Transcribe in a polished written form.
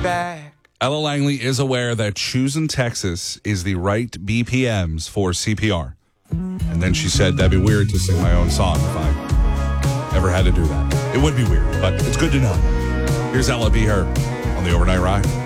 back. Ella Langley is aware that choosing Texas is the right BPMs for CPR. And then she said, that'd be weird to sing my own song if I ever had to do that. It would be weird, but it's good to know. Here's Ella Be Her on the Overnight Ride.